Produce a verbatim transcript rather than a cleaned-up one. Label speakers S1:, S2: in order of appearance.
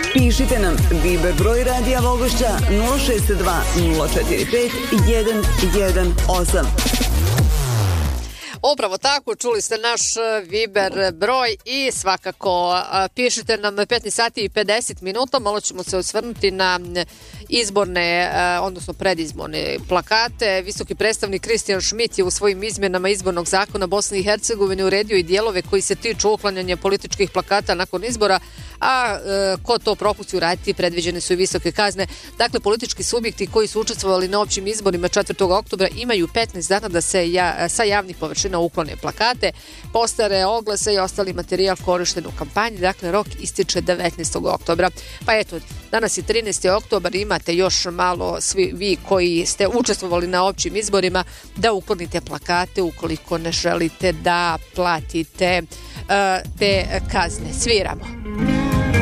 S1: Pišite nam Viber broj Radija Vogošća nula šest dva nula četiri pet jedan jedan osam.
S2: Upravo tako, čuli ste naš Viber broj i svakako pišite nam petnaest sati i pedeset minuta. Malo ćemo se osvrnuti na izborne, odnosno predizborne plakate. Visoki predstavnik Kristijan Šmit je u svojim izmjenama izbornog zakona Bosne i Hercegovine uredio i dijelove koji se tiču uklanjanja političkih plakata nakon izbora, a e, ko to propusti uraditi predviđene su i visoke kazne. Dakle, politički subjekti koji su učestvovali na općim izborima četvrtog oktobra imaju petnaest dana da se ja, sa javnih površina uklone plakate, postere, oglase i ostali materijal korišten u kampanji. Dakle, rok ističe devetnaestog oktobra. Pa eto, danas je trinaesti oktobar, imate još malo svi vi koji ste učestvovali na općim izborima da uklonite plakate ukoliko ne želite da platite uh, te kazne. Sviramo.